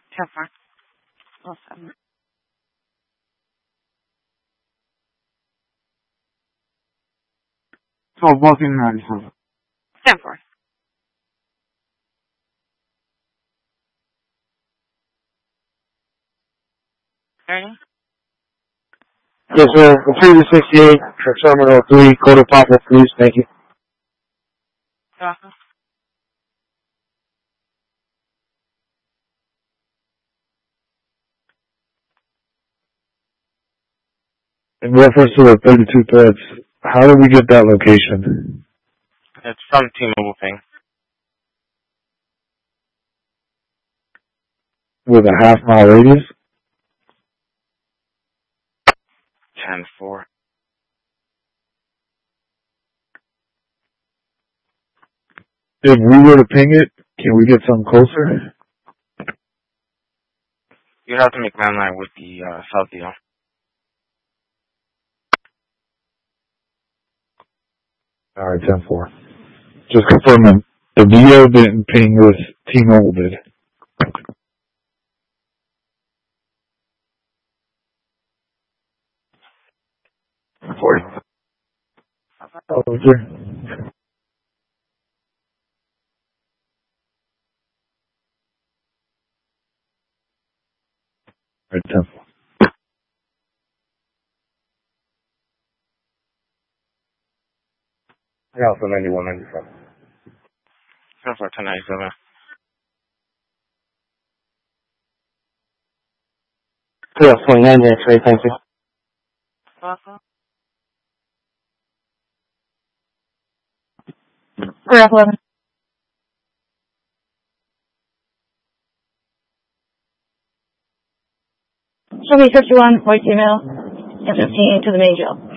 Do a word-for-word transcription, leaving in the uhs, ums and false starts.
ten four. Awesome. So, walking ninety-seven. ten four. thirty. Yes, sir. Computer sixty-eight for Terminal three, Code of Papa, please. Thank you. Awesome. In reference to the thirty-two threads, how do we get that location? It's from T-Mobile Ping. With a half mile radius? ten four. If we were to ping it, can we get some closer? You'd have to make landline with the uh, South deal. Alright, ten four. Just confirming, the V O didn't ping with T-Mobile did. forty. Over. Alright, ten four. I also ninety-one ninety-seven. ten four, ten ninety-seven. Yeah, twenty-nine X-ray, thank you. Awesome. We're up eleven. Show me fifty-one, voice email, and fifteen to the main jail.